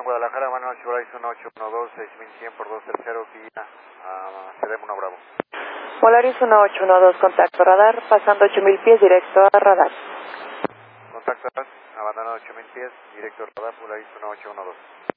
en Guadalajara, Manuel Chivrais 1812, 6100 por 230, vía CDM 1 Bravo. Polaris 1812, contacto radar, pasando 8000 pies directo a radar. Contacto abandonado 8000 pies, directo a radar, Polaris 1812.